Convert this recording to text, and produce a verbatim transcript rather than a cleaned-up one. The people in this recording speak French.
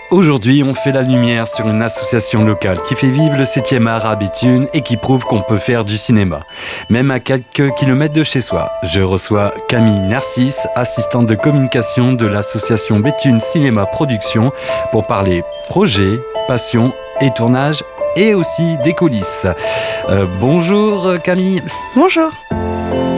Aujourd'hui, on fait la lumière sur une association locale qui fait vivre le septième art à Béthune et qui prouve qu'on peut faire du cinéma, même à quelques kilomètres de chez soi. Je reçois Camille Narcisse, assistante de communication de l'association Béthune Cinéma Production, pour parler projet, passion et tournage et aussi des coulisses. Euh, bonjour Camille. Bonjour.